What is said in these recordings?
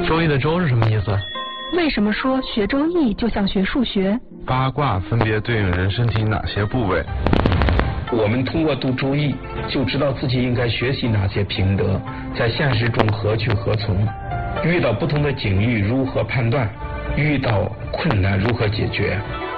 周易的周是什么意思？ 为什么说学周易就像学数学？ 八卦分别对应人身体哪些部位？ 我们通过读周易就知道自己应该学习哪些品德，在现实中何去何从，遇到不同的境遇如何判断，遇到困难如何解决。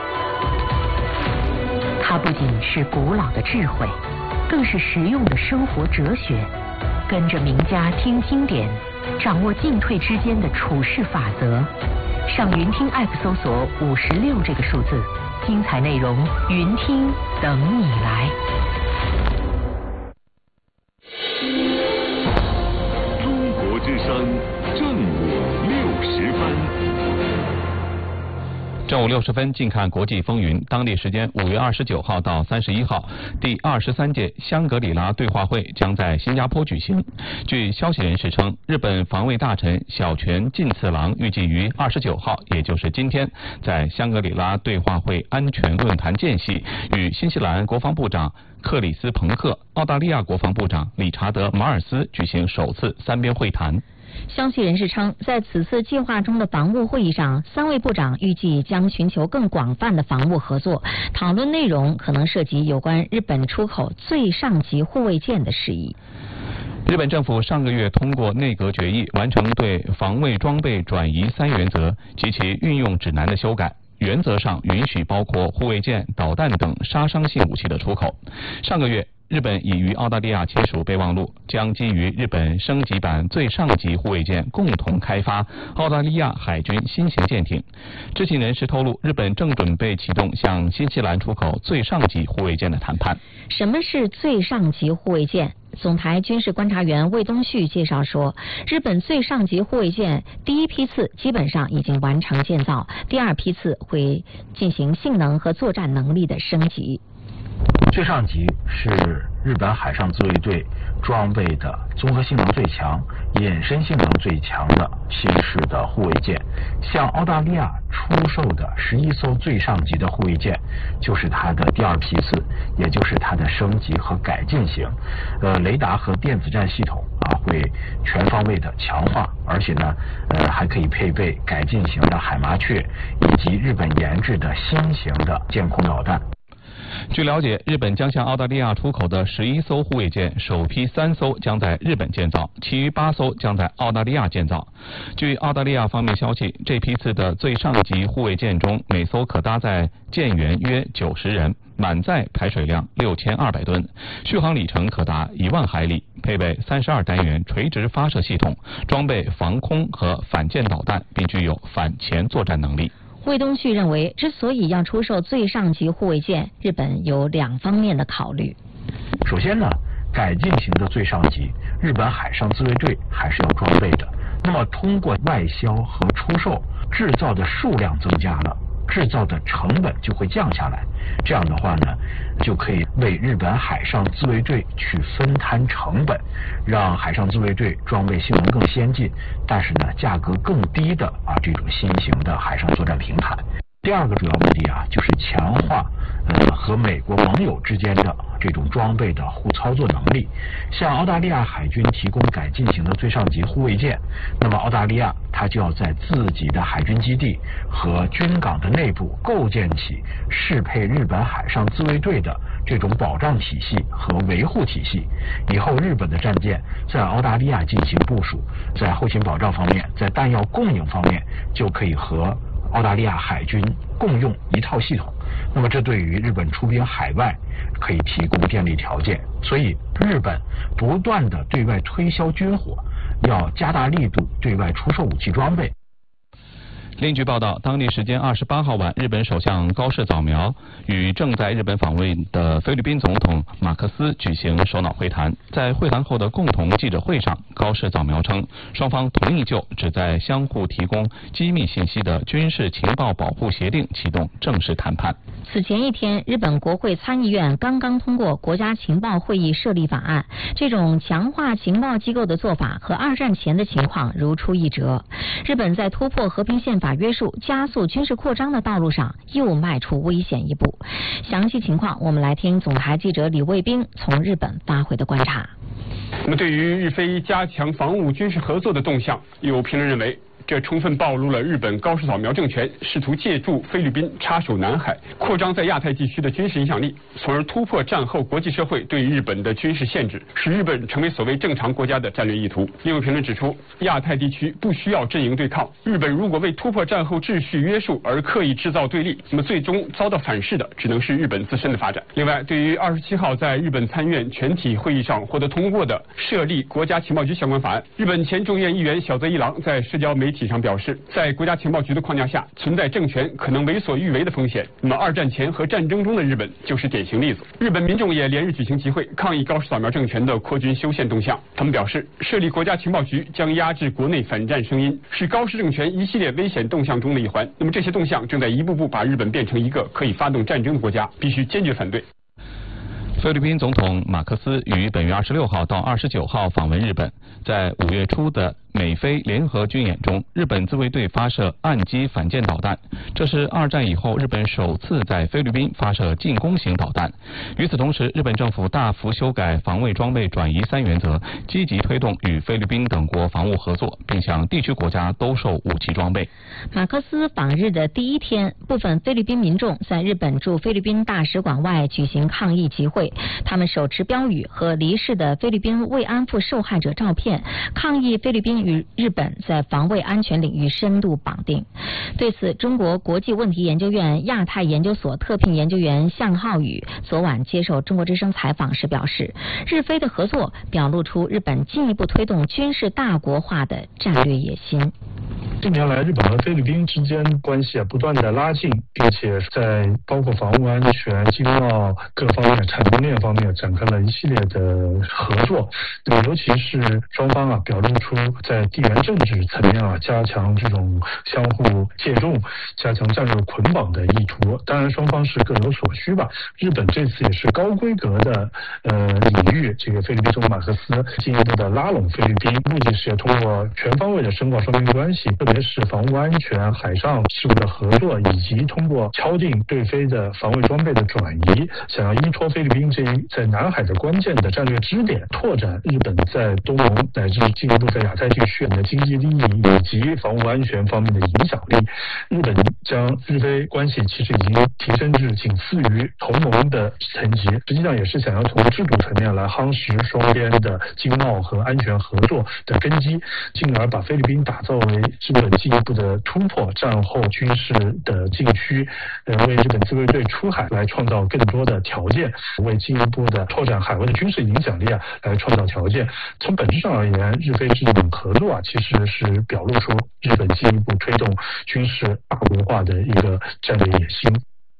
它不仅是古老的智慧，更是实用的生活哲学。跟着名家听经典，掌握进退之间的处事法则。上云听 App 搜索56这个数字，精彩内容云听等你来。 中国之声正午60分。 正午60分，近看国际风云。当地时间5月29号到31号，第23届香格里拉对话会将在新加坡举行。据消息人士称，日本防卫大臣小泉进次郎预计于29号，也就是今天，在香格里拉对话会安全论坛间隙，与新西兰国防部长克里斯彭克、澳大利亚国防部长理查德马尔斯举行首次三边会谈。 消息人士称，在此次计划中的防务会议上，3位部长预计将寻求更广泛的防务合作，讨论内容可能涉及有关日本出口最上级护卫舰的事宜。 日本政府上个月通过内阁决议，完成对防卫装备转移3原则及其运用指南的修改。原则上允许包括护卫舰、导弹等杀伤性武器的出口。上个月，日本已与澳大利亚签署备忘录，将基于日本升级版最上级护卫舰共同开发澳大利亚海军新型舰艇。知情人士透露，日本正准备启动向新西兰出口最上级护卫舰的谈判。 什么是最上级护卫舰？总台军事观察员魏东旭介绍说，日本最上级护卫舰第一批次基本上已经完成建造，第2批次会进行性能和作战能力的升级。 最上级是日本海上自卫队装备的综合性能最强、隐身性能最强的新式的护卫舰。向澳大利亚出售的11艘最上级的护卫舰，就是它的第2批次，也就是它的升级和改进型。雷达和电子战系统会全方位的强化，而且呢，还可以配备改进型的海麻雀以及日本研制的新型的舰空导弹。 据了解，日本将向澳大利亚出口的11艘护卫舰，首批3艘将在日本建造，其余8艘将在澳大利亚建造。据澳大利亚方面消息，这批次的最上级护卫舰中，每艘可搭载舰员约90人，满载排水量6200吨，续航里程可达1万海里，配备32单元垂直发射系统，装备防空和反舰导弹，并具有反潜作战能力。 魏东旭认为，之所以要出售最上级护卫舰，日本有2方面的考虑。 首先呢，改进型的最上级，日本海上自卫队还是要装备的。那么通过外销和出售，制造的数量增加了，制造的成本就会降下来。这样的话呢，就可以为日本海上自卫队去分摊成本，让海上自卫队装备性能更先进，但是呢价格更低的这种新型的海上作战平台。第2个主要目的就是强化和美国盟友之间的这种装备的互操作能力。向澳大利亚海军提供改进型的最上级护卫舰，那么澳大利亚它就要在自己的海军基地和军港的内部构建起适配日本海上自卫队的这种保障体系和维护体系。以后日本的战舰在澳大利亚进行部署，在后勤保障方面，在弹药供应方面，就可以和澳大利亚海军共用一套系统。那么这对于日本出兵海外可以提供便利条件。所以日本不断的对外推销军火，要加大力度对外出售武器装备。 另据报道，当地时间28号晚，日本首相高市早苗与正在日本访问的菲律宾总统马克思举行首脑会谈。在会谈后的共同记者会上，高市早苗称，双方同意就旨在相互提供机密信息的军事情报保护协定启动正式谈判。 此前一天，日本国会参议院刚刚通过国家情报会议设立法案，这种强化情报机构的做法和2战前的情况如出一辙。日本在突破和平宪法约束、加速军事扩张的道路上又迈出危险一步。详细情况，我们来听总台记者李卫兵从日本发回的观察。 那么，对于日菲加强防务军事合作的动向，有评论认为， 这充分暴露了日本高市早苗政权试图借助菲律宾插手南海，扩张在亚太地区的军事影响力，从而突破战后国际社会对日本的军事限制，使日本成为所谓正常国家的战略意图。另有评论指出，亚太地区不需要阵营对抗，日本如果为突破战后秩序约束而刻意制造对立，那么最终遭到反噬的只能是日本自身的发展。另外，对于27号在日本参院全体会议上获得通过的设立国家情报局相关法案，日本前众院议员小泽一郎在社交媒体上表示，在国家情报局的框架下，存在政权可能为所欲为的风险。那么二战前和战争中的日本就是典型例子。日本民众也连日举行集会，抗议高市早苗政权的扩军修宪动向。他们表示，设立国家情报局将压制国内反战声音，是高市政权一系列危险动向中的一环。那么这些动向正在一步步把日本变成一个可以发动战争的国家，必须坚决反对。 菲律宾总统马克思于本月26号到29号访问日本，在5月初的美菲联合军演中，日本自卫队发射岸基反舰导弹，这是二战以后日本首次在菲律宾发射进攻型导弹。与此同时，日本政府大幅修改防卫装备转移3原则，积极推动与菲律宾等国防务合作，并向地区国家兜售武器装备。 马克思访日的第一天，部分菲律宾民众在日本驻菲律宾大使馆外举行抗议集会，他们手持标语和离世的菲律宾慰安妇受害者照片，抗议菲律宾与日本在防卫安全领域深度绑定。对此，中国国际问题研究院亚太研究所特聘研究员向浩宇昨晚接受中国之声采访时表示，日菲的合作表露出日本进一步推动军事大国化的战略野心。 近年来，日本和菲律宾之间关系不断的拉近，并且在包括防务安全、经贸各方面、产业链方面展开了一系列的合作。尤其是双方表露出在地缘政治层面加强这种相互借重、加强战略捆绑的意图。当然，双方是各有所需吧。日本这次也是高规格的礼遇这个菲律宾总统马克思，进一步的拉拢菲律宾，目的是通过全方位的深化双边关系，特别是防务安全、海上事务的合作，以及通过敲定对菲的防卫装备的转移，想要依托菲律宾这一在南海的关键的战略支点，拓展日本在东盟乃至进一步在亚太地区的经济利益以及防务安全方面的影响力。日本将日菲关系其实已经提升至仅次于同盟的层级，实际上也是想要从制度层面来夯实双边的经贸和安全合作的根基，进而把菲律宾打造为日本进一步的突破战后军事的禁区，为日本自卫队出海来创造更多的条件，为进一步的拓展海外的军事影响力来创造条件。从本质上而言，日菲这种合作其实是表露出日本进一步推动军事大国化的一个战略野心。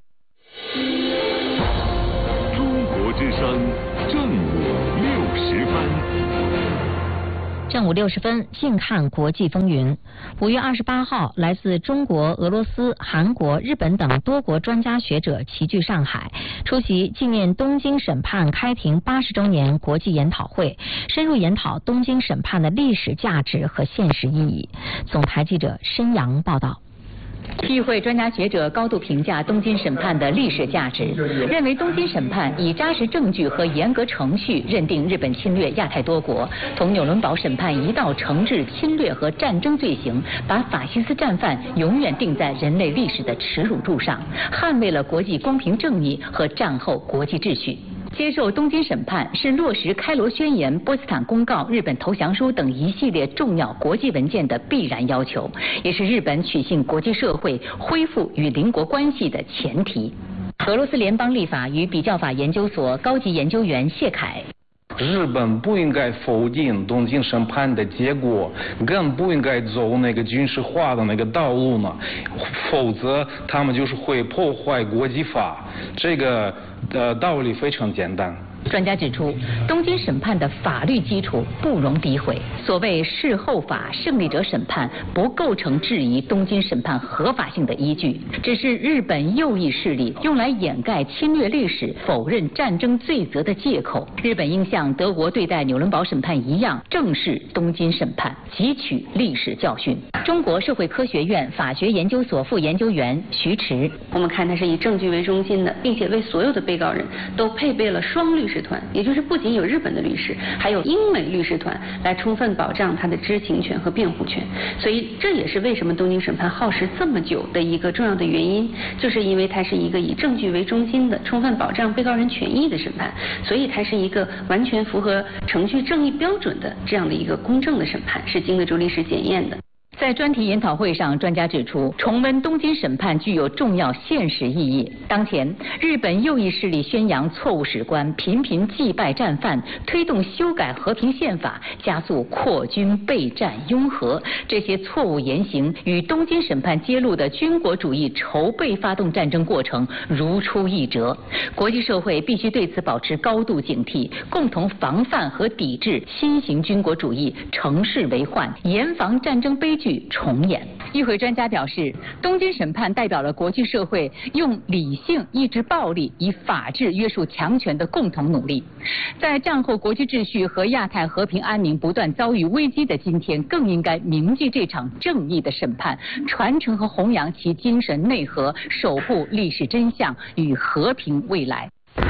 中国之声正午60分。 正午60分，静看国际风云。5月28号，来自中国、俄罗斯、韩国、日本等多国专家学者齐聚上海，出席纪念东京审判开庭80周年国际研讨会，深入研讨东京审判的历史价值和现实意义。总台记者申阳报道。 与会专家学者高度评价东京审判的历史价值，认为东京审判以扎实证据和严格程序认定日本侵略亚太多国，同纽伦堡审判一道惩治侵略和战争罪行，把法西斯战犯永远钉在人类历史的耻辱柱上，捍卫了国际公平正义和战后国际秩序。接受东京审判是落实开罗宣言、波茨坦公告、日本投降书等一系列重要国际文件的必然要求，也是日本取信国际社会、恢复与邻国关系的前提。俄罗斯联邦立法与比较法研究所高级研究员谢凯。 日本不应该否定东京审判的结果，更不应该走那个军事化的那个道路呢，否则他们就是会破坏国际法。这个道理非常简单。 专家指出，东京审判的法律基础不容诋毁，所谓事后法、胜利者审判不构成质疑东京审判合法性的依据，只是日本右翼势力用来掩盖侵略历史、否认战争罪责的借口。日本应像德国对待纽伦堡审判一样，正视东京审判，汲取历史教训。中国社会科学院法学研究所副研究员徐迟， 我们看它是以证据为中心的，并且为所有的被告人都配备了双律师士团，也就是不仅有日本的律师，还有英美律师团来充分保障他的知情权和辩护权。所以这也是为什么东京审判耗时这么久的一个重要的原因，就是因为它是一个以证据为中心的、充分保障被告人权益的审判，所以它是一个完全符合程序正义标准的这样的一个公正的审判，是经得住历史检验的。 在专题研讨会上，专家指出，重温东京审判具有重要现实意义。当前，日本右翼势力宣扬错误史观，频频祭拜战犯，推动修改和平宪法，加速扩军备战拥核。这些错误言行与东京审判揭露的军国主义筹备发动战争过程如出一辙。国际社会必须对此保持高度警惕，共同防范和抵制新型军国主义乘势为患，严防战争悲剧重演。与会专家表示，东京审判代表了国际社会用理性抑制暴力，以法治约束强权的共同努力。在战后国际秩序和亚太和平安宁不断遭遇危机的今天，更应该铭记这场正义的审判，传承和弘扬其精神内核，守护历史真相与和平未来。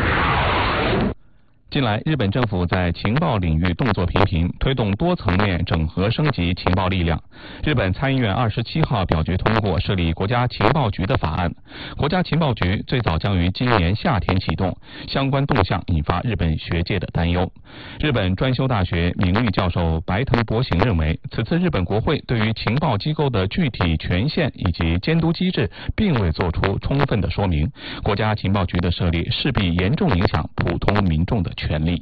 近来，日本政府在情报领域动作频频，推动多层面整合升级情报力量。日本参议院27号表决通过设立国家情报局的法案。国家情报局最早将于今年夏天启动，相关动向引发日本学界的担忧。日本专修大学名誉教授白藤博行认为，此次日本国会对于情报机构的具体权限以及监督机制并未做出充分的说明，国家情报局的设立势必严重影响普通民众的权利。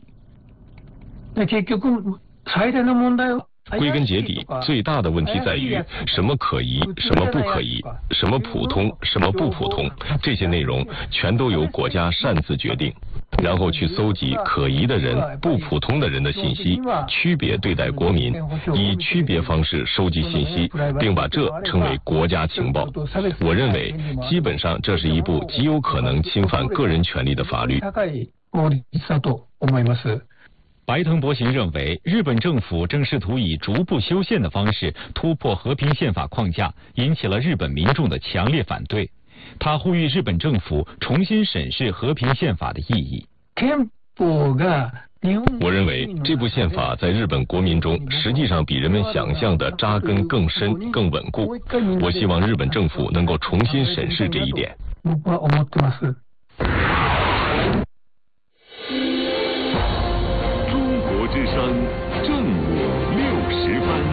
归根结底，最大的问题在于什么可疑，什么不可疑，什么普通，什么不普通，这些内容全都由国家擅自决定，然后去搜集可疑的人、不普通的人的信息，区别对待国民，以区别方式收集信息，并把这称为国家情报。我认为，基本上这是一部极有可能侵犯个人权利的法律。 白藤博行认为，日本政府正试图以逐步修宪的方式突破和平宪法框架，引起了日本民众的强烈反对。他呼吁日本政府重新审视和平宪法的意义。 我认为这部宪法在日本国民中实际上比人们想象的扎根更深、更稳固。我希望日本政府能够重新审视这一点。 之声正午60分。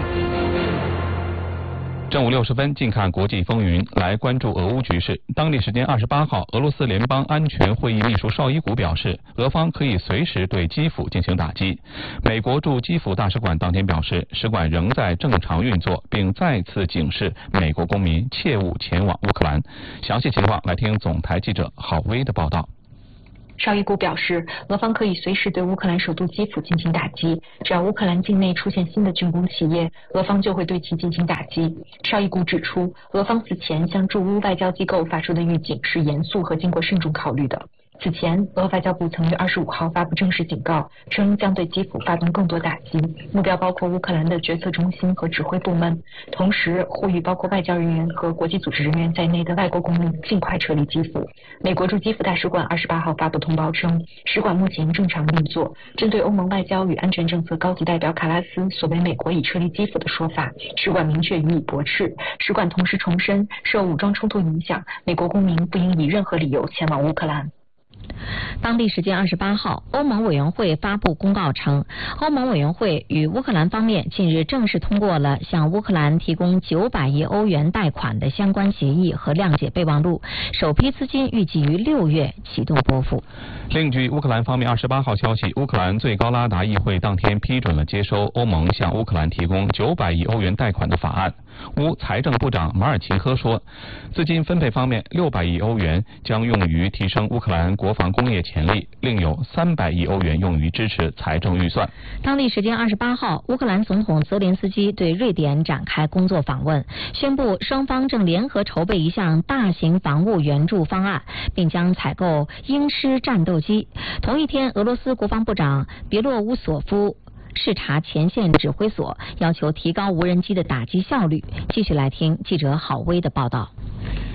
正午60分，近看国际风云，来关注俄乌局势。当地时间28号，俄罗斯联邦安全会议秘书绍伊古表示，俄方可以随时对基辅进行打击。美国驻基辅大使馆当天表示，使馆仍在正常运作，并再次警示美国公民切勿前往乌克兰。详细情况来听总台记者郝威的报道。 绍伊古表示，俄方可以随时对乌克兰首都基辅进行打击，只要乌克兰境内出现新的军工企业，俄方就会对其进行打击。绍伊古指出，俄方此前向驻乌外交机构发出的预警是严肃和经过慎重考虑的。此前，俄外交部曾于25号发布正式警告，称将对基辅发动更多打击，目标包括乌克兰的决策中心和指挥部门，同时呼吁包括外交人员和国际组织人员在内的外国公民尽快撤离基辅。美国驻基辅大使馆28号发布通报称，使馆目前正常运作。针对欧盟外交与安全政策高级代表卡拉斯所谓美国已撤离基辅的说法，使馆明确予以驳斥。使馆同时重申，受武装冲突影响，美国公民不应以任何理由前往乌克兰。 当地时间28号，欧盟委员会发布公告称，欧盟委员会与乌克兰方面近日正式通过了向乌克兰提供900亿欧元贷款的相关协议和谅解备忘录，首批资金预计于6月启动拨付。 另据乌克兰方面28号消息，乌克兰最高拉达议会当天批准了接收欧盟向乌克兰提供900亿欧元贷款的法案。乌财政部长马尔琴科说，资金分配方面，600亿欧元将用于提升乌克兰国防工业潜力，另有300亿欧元用于支持财政预算。 当地时间28号，乌克兰总统泽连斯基对瑞典展开工作访问，宣布双方正联合筹备一项大型防务援助方案，并将采购鹰狮战斗机。同一天，俄罗斯国防部长别洛乌索夫视察前线指挥所，要求提高无人机的打击效率。继续来听记者郝威的报道。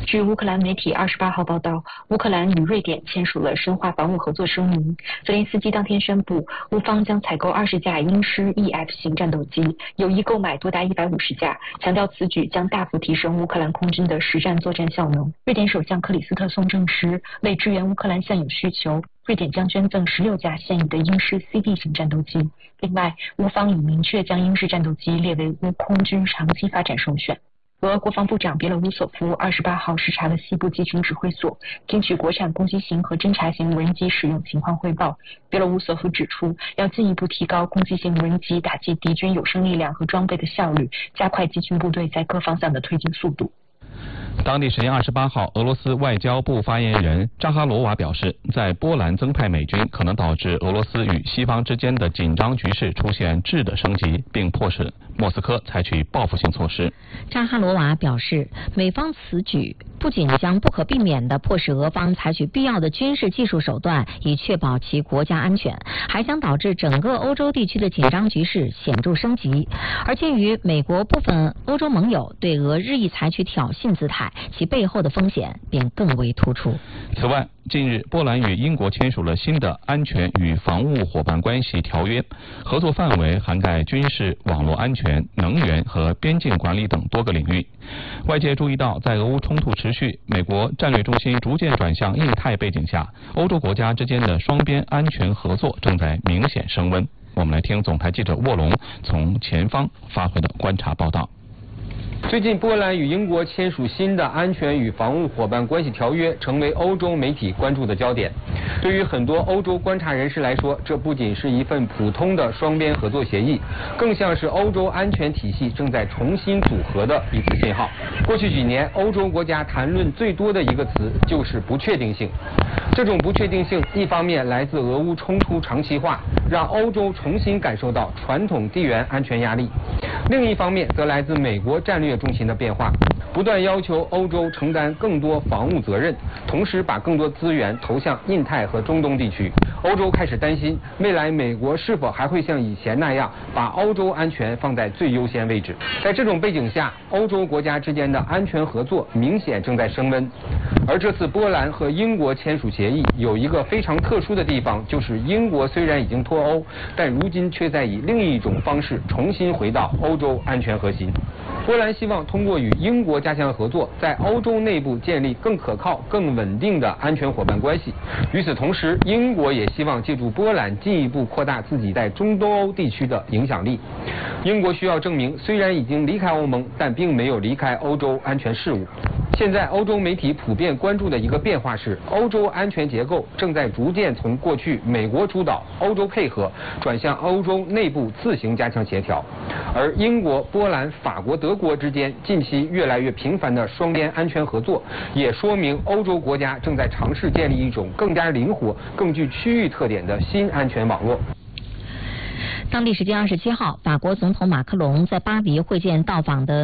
据乌克兰媒体28号报道，乌克兰与瑞典签署了深化防务合作声明。泽连斯基当天宣布，乌方将采购20架鹰狮 EF 型战斗机，有意购买多达150架，强调此举将大幅提升乌克兰空军的实战作战效能。瑞典首相克里斯特松证实，为支援乌克兰现有需求，瑞典将捐赠16架现役的鹰狮 CD 型战斗机。另外，乌方已明确将鹰狮战斗机列为乌空军长期发展首选。俄国防部长别洛乌索夫28号视察了西部集群指挥所，听取国产攻击型和侦察型无人机使用情况汇报。别洛乌索夫指出，要进一步提高攻击型无人机打击敌军有生力量和装备的效率，加快集群部队在各方向的推进速度。 当地时间28号，俄罗斯外交部发言人扎哈罗娃表示，在波兰增派美军可能导致俄罗斯与西方之间的紧张局势出现质的升级，并迫使莫斯科采取报复性措施。 扎哈罗娃表示，美方此举不仅将不可避免地迫使俄方采取必要的军事技术手段，以确保其国家安全，还将导致整个欧洲地区的紧张局势显著升级。而鉴于美国部分欧洲盟友对俄日益采取挑衅姿态，其背后的风险便更为突出。 此外，近日波兰与英国签署了新的安全与防务伙伴关系条约，合作范围涵盖军事、网络安全、能源和边境管理等多个领域。外界注意到，在俄乌冲突持续、美国战略重心逐渐转向印太背景下，欧洲国家之间的双边安全合作正在明显升温。我们来听总台记者沃龙从前方发回的观察报道。 最近，波兰与英国签署新的安全与防务伙伴关系条约，成为欧洲媒体关注的焦点。对于很多欧洲观察人士来说，这不仅是一份普通的双边合作协议，更像是欧洲安全体系正在重新组合的一次信号。过去几年，欧洲国家谈论最多的一个词就是不确定性。这种不确定性，一方面来自俄乌冲突长期化，让欧洲重新感受到传统地缘安全压力；另一方面，则来自美国战略重心的变化，不断要求欧洲承担更多防务责任，同时把更多资源投向印太和中东地区。欧洲开始担心，未来美国是否还会像以前那样把欧洲安全放在最优先位置。在这种背景下，欧洲国家之间的安全合作明显正在升温。而这次波兰和英国签署协议有一个非常特殊的地方，就是英国虽然已经脱欧，但如今却在以另一种方式重新回到欧洲安全核心。波兰希望通过与英国加强合作，在欧洲内部建立更可靠、更稳定的安全伙伴关系。与此同时，英国也希望借助波兰进一步扩大自己在中东欧地区的影响力。英国需要证明，虽然已经离开欧盟，但并没有离开欧洲安全事务。现在欧洲媒体普遍关注的一个变化是，欧洲安全结构正在逐渐从过去美国主导、欧洲配合，转向欧洲内部自行加强协调。而英国、波兰、法国、德国之间近期越来越频繁的双边安全合作，也说明欧洲国家正在尝试建立一种更加灵活、更具区域特点的新安全网络。 当地时间27号，法国总统马克龙在巴黎会见到访的